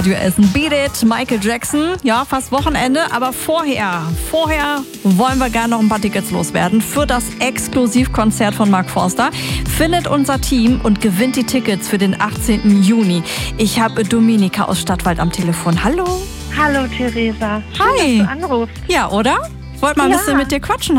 Wir essen Beat It, Michael Jackson. Ja, fast Wochenende, aber vorher wollen wir gerne noch ein paar Tickets loswerden für das Exklusivkonzert von Mark Forster. Findet unser Team und gewinnt die Tickets für den 18. Juni. Ich habe Dominika aus Stadtwald am Telefon. Hallo. Hallo Theresa. Hi. Schön, dass du anrufst. Ja, oder? Wollte mal ein bisschen mit dir quatschen.